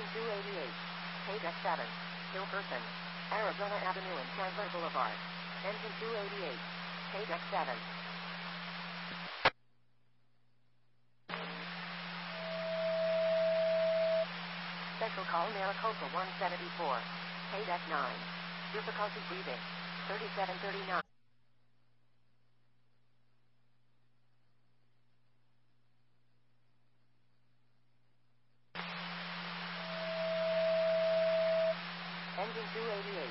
Engine 288. KDEX 7. Hilkerson. Arizona Avenue and Chandler Boulevard. Engine 288. KDEX 7. Special call Maricopa 174. KDEX 9. Difficulty breathing. 3739. Engine 288.